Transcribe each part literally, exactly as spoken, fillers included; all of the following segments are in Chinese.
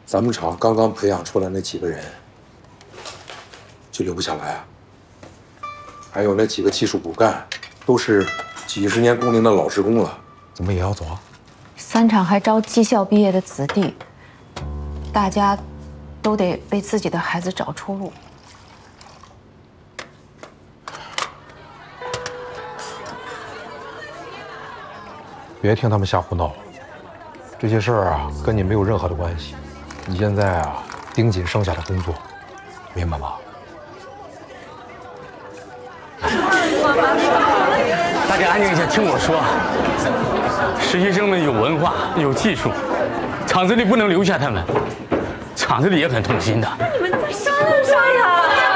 咱们厂刚刚培养出来那几个人，就留不下来啊。还有那几个技术骨干，都是几十年工龄的老职工了，怎么也要走啊？ 三厂还招技校毕业的子弟，大家都得为自己的孩子找出路。 别听他们瞎胡闹，这些事儿啊跟你没有任何的关系。你现在啊盯紧剩下的工作，明白吗？ 大家安静一下，听我说。实习生们有文化，有技术，厂子里不能留下他们，厂子里也很痛心的。 那你们再商量商量。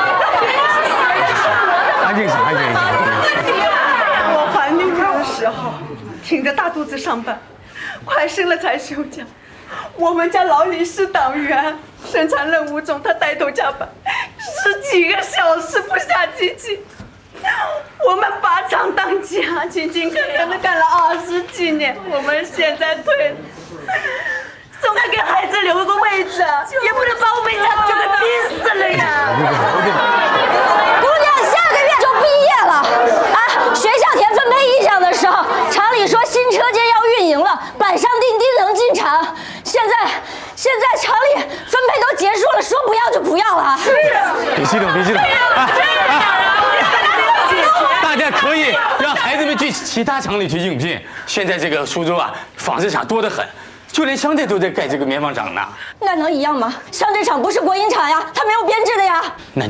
安静一下，安静一下。 我怀孕的时候，挺着大肚子上班，快生了才休假。我们家老李是党员，生产任务中他带头加班，十几个小时不下机器。我们把厂当家，勤勤恳恳的干了二十几年。我们现在退了，总该给孩子留个位置，也不能把我们家就给逼死了呀！ 姑娘下个月就毕业了啊！学校填分配意向的时候，厂里说新车间要运营了，板上钉钉能进厂。现在现在厂里分配都结束了，说不要就不要了。是啊， 别激动，别激动。大家可以让孩子们去其他厂里去应聘。现在这个苏州啊，纺织厂多得很，就连湘队都在盖这个棉纺厂呢。 那能一样吗？湘队厂不是国营厂呀，它没有编制的呀。 那